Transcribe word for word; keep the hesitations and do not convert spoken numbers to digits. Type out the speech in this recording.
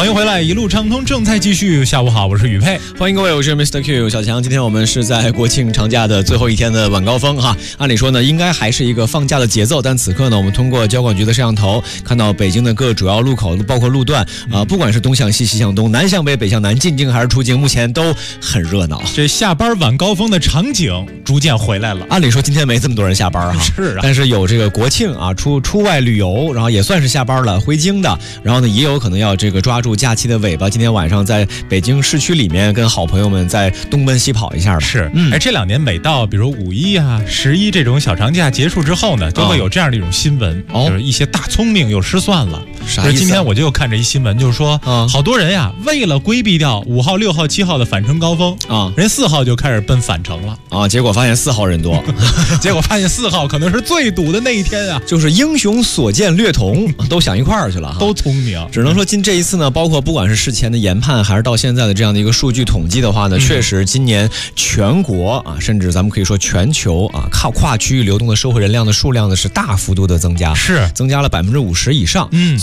欢迎回来，一路畅通正在继续。下午好，我是宇佩， 欢迎各位，我是 Mister Q 小强。今天我们是在国庆长假的最后一天的晚高峰哈。按理说呢，应该还是一个放假的节奏，但此刻呢，我们通过交管局的摄像头看到北京的各主要路口，包括路段啊、呃，不管是东向西、西向东、南向北、北向南，进京还是出京，目前都很热闹。 这下班晚高峰的场景逐渐回来了。 按理说今天没这么多人下班哈， 是啊， 但是有这个国庆啊，出出外旅游，然后也算是下班了，回京的，然后呢，也有可能要这个抓住假期的尾巴，今天晚上在北京市区里面跟好朋友们在东奔西跑一下吧。 是，嗯，哎，这两年每到比如五一啊、十一这种小长假结束之后呢，就会有这样的一种新闻，哦、就是一些大聪明又失算了。 啥意思？ 今天我就又看着一新闻，就是说，啊、好多人呀，为了规避掉五号、六号、七号的返程高峰啊，人四号就开始奔返程了啊，结果发现四号人多， 结果发现四号可能是最堵的那一天啊， 就是英雄所见略同，都想一块儿去了哈， 都聪明。 只能说今这一次呢，包括不管是事前的研判，还是到现在的这样的一个数据统计的话呢，嗯、确实今年全国啊，甚至咱们可以说全球啊，靠跨区域流动的社会人量的数量呢是大幅度的增加， 是增加了百分之五十以上。嗯。